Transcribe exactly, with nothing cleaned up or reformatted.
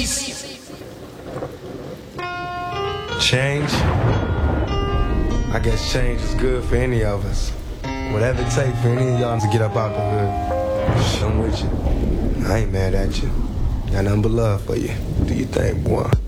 Peace. Change? I guess change is good for any of us. Whatever it takes for any of y'all to get up out the hood, I'm with you. I ain't mad at you. Got nothing but love for you. Do your thing, boy.